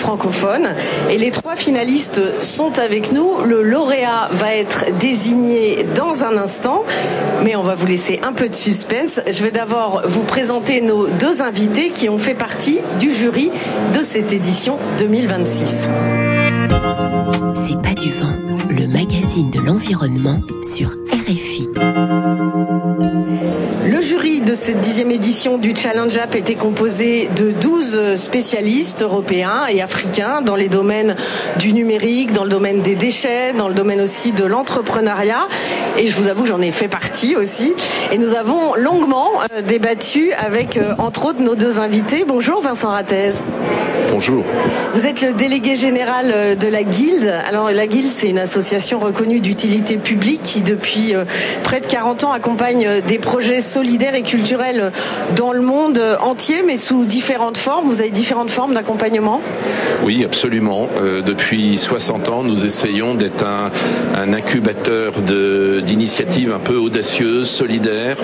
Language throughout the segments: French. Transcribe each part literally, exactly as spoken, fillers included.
francophone. Et les trois finalistes sont avec nous. Le lauréat va être désigné dans un instant, mais on va vous laisser un peu de suspense. Je vais d'abord vous présenter nos deux invités qui ont fait partie du jury de cette édition deux mille vingt-six. C'est pas du vent, le magazine de l'environnement sur R F I. Le jury de cette dixième édition du Challenge Up était composé de douze spécialistes européens et africains dans les domaines du numérique, dans le domaine des déchets, dans le domaine aussi de l'entrepreneuriat. Et je vous avoue, j'en ai fait partie aussi. Et nous avons longuement euh, débattu avec, euh, entre autres, nos deux invités. Bonjour Vincent Ratez. Bonjour. Vous êtes le délégué général de la Guilde. Alors la Guilde, c'est une association reconnue d'utilité publique qui, depuis euh, près de quarante ans, accompagne des projets solidaires et culturels dans le monde entier, mais sous différentes formes. Vous avez différentes formes d'accompagnement ? Oui, absolument. Euh, depuis soixante ans, nous essayons d'être un, un incubateur de, d'initiatives un peu audacieuses, solidaires,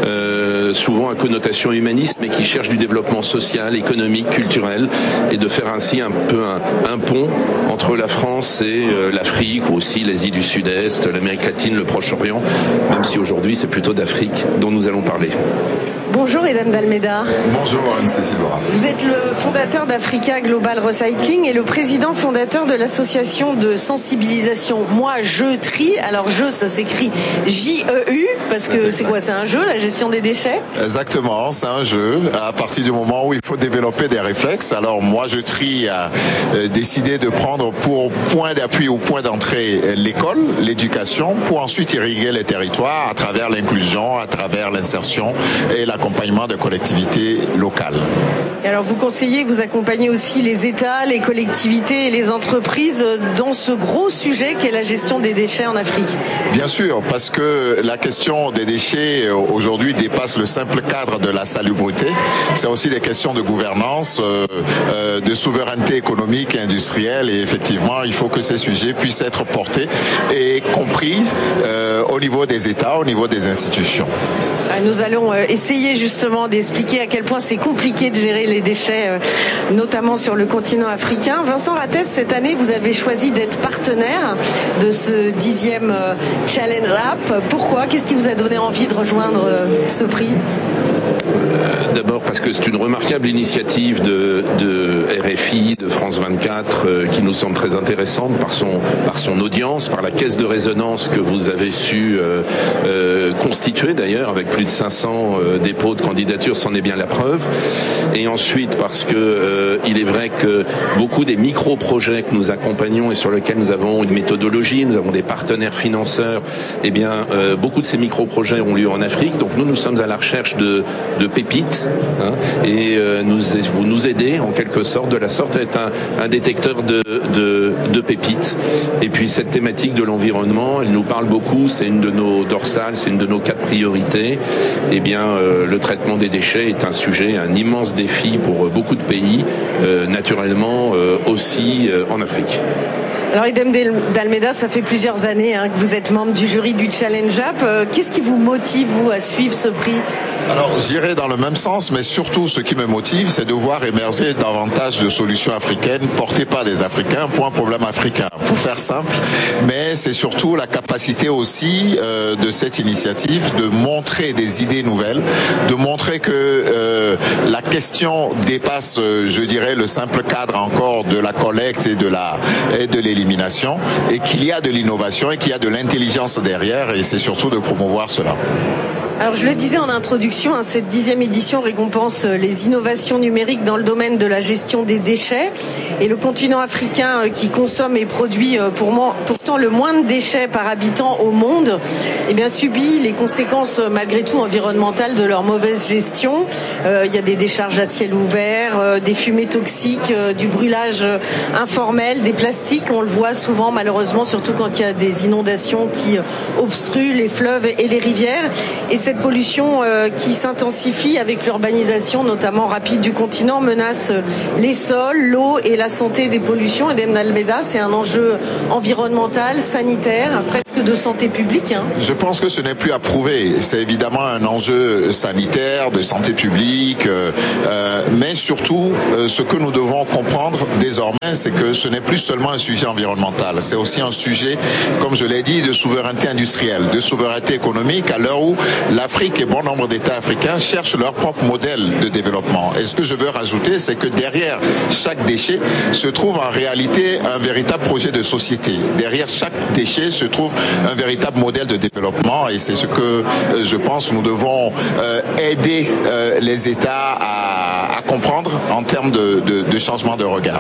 euh, souvent à connotation humaniste, mais qui cherchent du développement social, économique, culturel, et de faire ainsi un peu un, un pont entre la France et euh, l'Afrique, ou aussi l'Asie du Sud-Est, l'Amérique latine, le Proche-Orient, même si aujourd'hui c'est plutôt d'Afrique dont nous allons parler. Bonjour Edem d'Almeida. Bonjour Anne-Cécile Laura. Vous êtes le fondateur d'Africa Global Recycling et le président fondateur de l'association de sensibilisation Moi Je Trie. Alors je, ça s'écrit J E U, parce que c'est quoi, c'est un jeu, la gestion des déchets ? Exactement, c'est un jeu à partir du moment où il faut développer des réflexes. Alors Moi Je Trie a décidé de prendre pour point d'appui ou point d'entrée l'école, l'éducation, pour ensuite irriguer les territoires à travers l'inclusion, à travers l'insertion et la accompagnement de collectivités locales. Et alors vous conseillez, vous accompagnez aussi les États, les collectivités et les entreprises dans ce gros sujet qu'est la gestion des déchets en Afrique. Bien sûr, parce que la question des déchets aujourd'hui dépasse le simple cadre de la salubrité. C'est aussi des questions de gouvernance, euh, de souveraineté économique et industrielle, et effectivement, il faut que ces sujets puissent être portés et compris euh, au niveau des États, au niveau des institutions. Nous allons essayer justement d'expliquer à quel point c'est compliqué de gérer les déchets, notamment sur le continent africain. Vincent Ratez, cette année, vous avez choisi d'être partenaire de ce dixième Challenge Up. Pourquoi ? Qu'est-ce qui vous a donné envie de rejoindre ce prix ? D'abord parce que c'est une remarquable initiative de, de R F I, de France vingt-quatre, euh, qui nous semble très intéressante par son, par son audience, par la caisse de résonance que vous avez su euh, euh, constituer d'ailleurs, avec plus de cinq cents euh, dépôts de candidatures, c'en est bien la preuve. Et ensuite parce que euh, il est vrai que beaucoup des micro-projets que nous accompagnons et sur lesquels nous avons une méthodologie, nous avons des partenaires financeurs, eh bien euh, beaucoup de ces micro-projets ont lieu en Afrique. Donc nous, nous sommes à la recherche de, de pépites. Hein, et euh, nous, vous nous aidez en quelque sorte, de la sorte à être un, un détecteur de, de, de pépites. Et puis cette thématique de l'environnement, elle nous parle beaucoup, c'est une de nos dorsales, c'est une de nos quatre priorités. Eh bien, euh, le traitement des déchets est un sujet, un immense défi pour beaucoup de pays, euh, naturellement euh, aussi euh, en Afrique. Alors Edem d'Almeida, ça fait plusieurs années hein, que vous êtes membre du jury du Challenge Up. Euh, qu'est-ce qui vous motive, vous, à suivre ce prix ? Alors, j'irai dans le même sens, mais surtout, ce qui me motive, c'est de voir émerger davantage de solutions africaines portées par des Africains pour un problème africain. Pour faire simple, mais c'est surtout la capacité aussi euh, de cette initiative de montrer des idées nouvelles, de montrer que euh, la question dépasse, euh, je dirais, le simple cadre encore de la collecte et de la et de l'élimination, et qu'il y a de l'innovation et qu'il y a de l'intelligence derrière, et c'est surtout de promouvoir cela. Alors je le disais en introduction, hein, cette dixième édition récompense les innovations numériques dans le domaine de la gestion des déchets, et le continent africain euh, qui consomme et produit euh, pour moi, pourtant le moins de déchets par habitant au monde, eh bien subit les conséquences euh, malgré tout environnementales de leur mauvaise gestion. Euh, il y a des décharges à ciel ouvert, euh, des fumées toxiques, euh, du brûlage euh, informel, des plastiques, on le voit souvent malheureusement, surtout quand il y a des inondations qui euh, obstruent les fleuves et les rivières. Et cette cette pollution euh, qui s'intensifie avec l'urbanisation, notamment rapide du continent, menace les sols, l'eau et la santé des pollutions. Edem d'Almeida, c'est un enjeu environnemental, sanitaire, presque de santé publique. Hein. Je pense que ce n'est plus à prouver. C'est évidemment un enjeu sanitaire, de santé publique, euh, euh, mais surtout, euh, ce que nous devons comprendre désormais, c'est que ce n'est plus seulement un sujet environnemental, c'est aussi un sujet, comme je l'ai dit, de souveraineté industrielle, de souveraineté économique, à l'heure où l'Afrique et bon nombre d'États africains cherchent leur propre modèle de développement. Et ce que je veux rajouter, c'est que derrière chaque déchet se trouve en réalité un véritable projet de société. Derrière chaque déchet se trouve un véritable modèle de développement, et c'est ce que euh, je pense nous devons euh, aider euh, les États à, à comprendre en termes de, de, de changement de regard.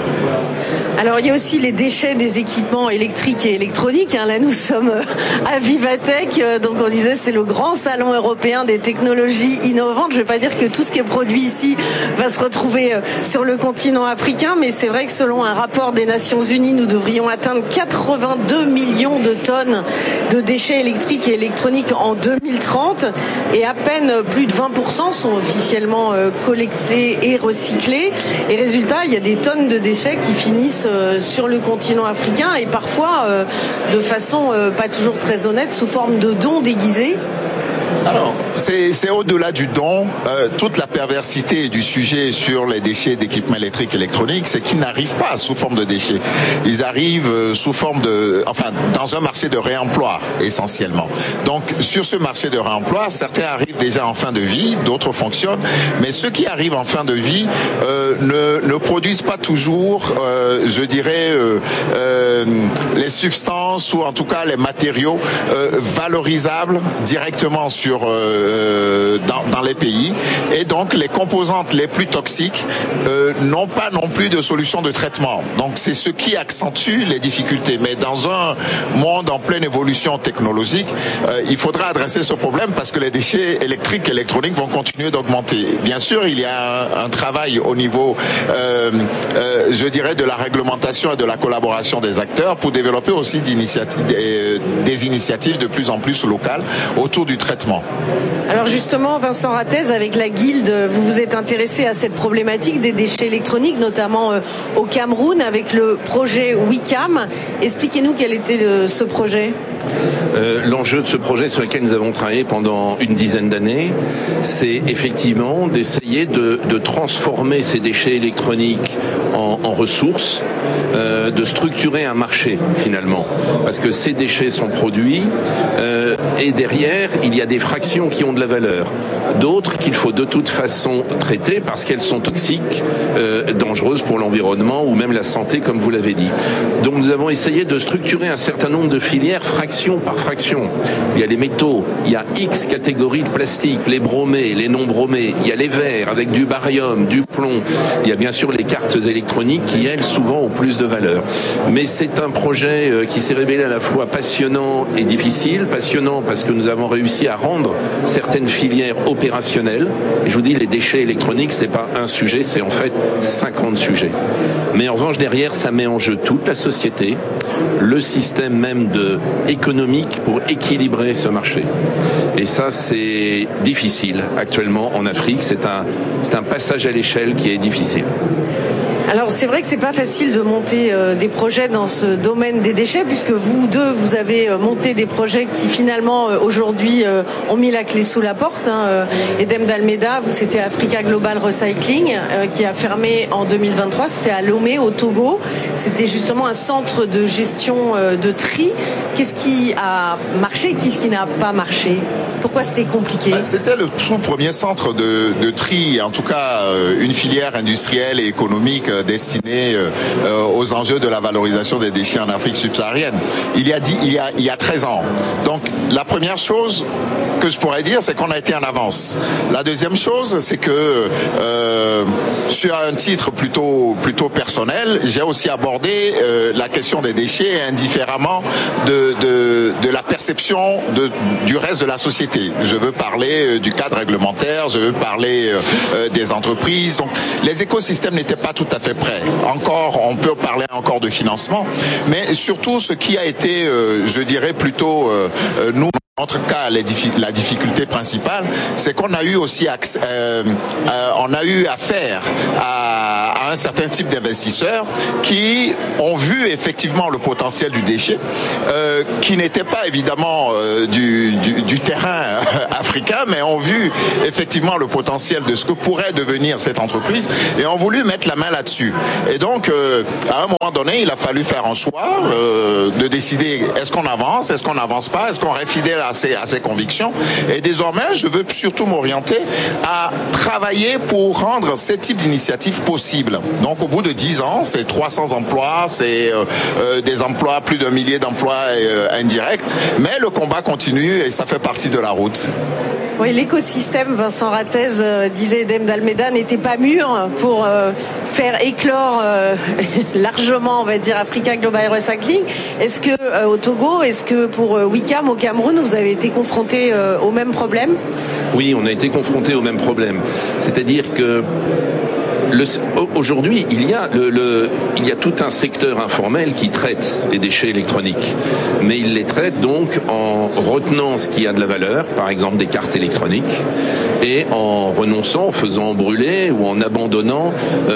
Alors il y a aussi les déchets des équipements électriques et électroniques. Hein. Là nous sommes à Vivatech, donc on disait c'est le grand salon européen des technologies innovantes. Je ne vais pas dire que tout ce qui est produit ici va se retrouver sur le continent africain, mais c'est vrai que selon un rapport des Nations Unies, nous devrions atteindre quatre-vingt-deux millions de tonnes de déchets électriques et électroniques en deux mille trente, et à peine plus de vingt pour cent sont officiellement collectés et recyclés. Et résultat, il y a des tonnes de déchets qui finissent sur le continent africain, et parfois euh, de façon euh, pas toujours très honnête, sous forme de dons déguisés. Alors, c'est, c'est au-delà du don. Euh, toute la perversité du sujet sur les déchets d'équipements électriques et électroniques, c'est qu'ils n'arrivent pas sous forme de déchets. Ils arrivent euh, sous forme de, enfin, dans un marché de réemploi essentiellement. Donc, sur ce marché de réemploi, certains arrivent déjà en fin de vie, d'autres fonctionnent, mais ceux qui arrivent en fin de vie euh, ne, ne produisent pas toujours, euh, je dirais, euh, euh, les substances ou en tout cas les matériaux euh, valorisables directement sur Euh, dans, dans les pays, et donc les composantes les plus toxiques euh, n'ont pas non plus de solution de traitement. Donc c'est ce qui accentue les difficultés. Mais dans un monde en pleine évolution technologique, euh, il faudra adresser ce problème parce que les déchets électriques et électroniques vont continuer d'augmenter. Bien sûr, il y a un, un travail au niveau, euh, euh, je dirais, de la réglementation et de la collaboration des acteurs pour développer aussi d'initiatives, des, des initiatives de plus en plus locales autour du traitement. Alors justement, Vincent Ratez, avec la Guilde, vous vous êtes intéressé à cette problématique des déchets électroniques, notamment au Cameroun, avec le projet WeCam. Expliquez-nous quel était le, ce projet. Euh, l'enjeu de ce projet sur lequel nous avons travaillé pendant une dizaine d'années, c'est effectivement d'essayer de, de transformer ces déchets électroniques en, en ressources, euh, de structurer un marché finalement, parce que ces déchets sont produits euh, et derrière il y a des fractions qui ont de la valeur, d'autres qu'il faut de toute façon traiter parce qu'elles sont toxiques, euh, dangereuses pour l'environnement ou même la santé, comme vous l'avez dit. Donc nous avons essayé de structurer un certain nombre de filières fraction par fraction. Il y a les métaux, il y a X catégories de plastique, les bromés, les non bromés, il y a les verres avec du barium, du plomb, il y a bien sûr les cartes électroniques qui elles souvent ont plus de valeur. Mais c'est un projet euh, qui s'est révélé à la fois passionnant et difficile. Passionnant parce que nous avons réussi à rendre certaines filières opérationnelles. Et je vous dis, les déchets électroniques, ce n'est pas un sujet, c'est en fait cinquante sujets. Mais en revanche, derrière, ça met en jeu toute la société, le système même de économique pour équilibrer ce marché. Et ça, c'est difficile actuellement en Afrique. C'est un, c'est un passage à l'échelle qui est difficile. Alors c'est vrai que c'est pas facile de monter euh, des projets dans ce domaine des déchets, puisque vous deux vous avez euh, monté des projets qui finalement euh, aujourd'hui euh, ont mis la clé sous la porte. Hein. Euh, Edem d'Almeida, vous c'était Africa Global Recycling euh, qui a fermé en deux mille vingt-trois. C'était à Lomé au Togo. C'était justement un centre de gestion euh, de tri. Qu'est-ce qui a marché, qu'est-ce qui n'a pas marché? Pourquoi c'était compliqué? C'était le tout premier centre de, de tri, en tout cas euh, une filière industrielle et économique euh, destinée euh, aux enjeux de la valorisation des déchets en Afrique subsaharienne. Il y a dix, il y a, il y a treize ans. Donc la première chose que je pourrais dire, c'est qu'on a été en avance. La deuxième chose, c'est que euh, sur un titre plutôt plutôt personnel, j'ai aussi abordé euh, la question des déchets indifféremment de de, de la perception de, du reste de la société. Je veux parler euh, du cadre réglementaire, je veux parler euh, des entreprises. Donc les écosystèmes n'étaient pas tout à fait prêts. Encore, on peut parler encore de financement, mais surtout ce qui a été, euh, je dirais plutôt euh, nous notre cas, les diffi- la difficulté principale, c'est qu'on a eu aussi accès, euh, euh, on a eu affaire à, à un certain type d'investisseurs qui ont vu effectivement le potentiel du déchet, euh, qui n'était pas évidemment euh, du, du, du terrain africain, mais ont vu effectivement le potentiel de ce que pourrait devenir cette entreprise et ont voulu mettre la main là-dessus. Et donc, euh, à un moment donné, il a fallu faire un choix euh, de décider est-ce qu'on avance, est-ce qu'on n'avance pas, est-ce qu'on reste fidèle à ses, à ses convictions. Et désormais, je veux surtout m'orienter à travailler pour rendre ce type d'initiative possible. Donc, au bout de dix ans, c'est trois cents emplois, c'est euh, euh, des emplois, plus d'un millier d'emplois euh, indirects, mais le combat continue et ça fait partie de la route. Oui, l'écosystème, Vincent Rattez euh, disait Edem d'Almeida, n'était pas mûr pour euh, faire éclore euh, largement, on va dire, Africa Global Recycling. Est-ce que euh, au Togo, est-ce que pour euh, Wicam au Cameroun, vous avez été confronté euh, au même problème ? Oui, on a été confronté au même problème. C'est-à-dire que Le, aujourd'hui, il y a le, le, il y a tout un secteur informel qui traite les déchets électroniques, mais il les traite donc en retenant ce qui a de la valeur, par exemple des cartes électroniques, et en renonçant, en faisant brûler ou en abandonnant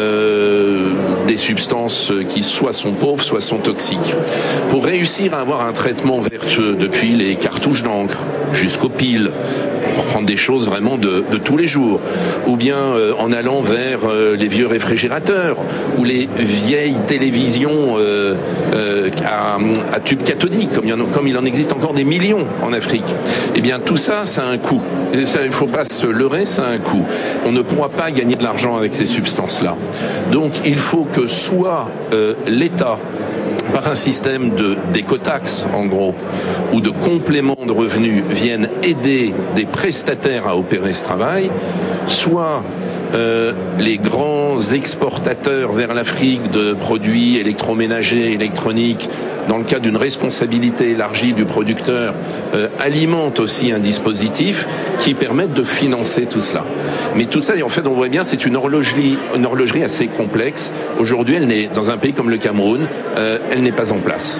euh, des substances qui soit sont pauvres, soit sont toxiques. Pour réussir à avoir un traitement vertueux, depuis les cartouches d'encre jusqu'aux piles, pour prendre des choses vraiment de, de tous les jours, ou bien euh, en allant vers euh, les vieux réfrigérateurs ou les vieilles télévisions euh, euh, à, à tube cathodique, comme il, en, comme il en existe encore des millions en Afrique. Eh bien, tout ça, ça a un coût. Et ça, il ne faut pas se leurrer, ça a un coût. On ne pourra pas gagner de l'argent avec ces substances-là. Donc, il faut que soit euh, l'État, par un système de d'écotaxe, en gros, ou de complément de revenus, viennent aider des prestataires à opérer ce travail, soit euh, les grands exportateurs vers l'Afrique de produits électroménagers, électroniques, dans le cas d'une responsabilité élargie du producteur, euh, alimentent aussi un dispositif qui permette de financer tout cela. Mais tout ça, en fait, on voit bien, c'est une horlogerie, une horlogerie assez complexe. Aujourd'hui, elle n'est, dans un pays comme le Cameroun, euh, elle n'est pas en place.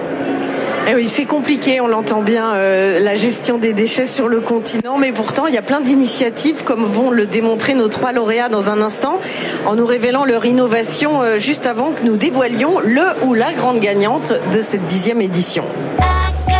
Eh oui, c'est compliqué, on l'entend bien, euh, la gestion des déchets sur le continent, mais pourtant il y a plein d'initiatives, comme vont le démontrer nos trois lauréats dans un instant, en nous révélant leur innovation euh, juste avant que nous dévoilions le ou la grande gagnante de cette dixième édition.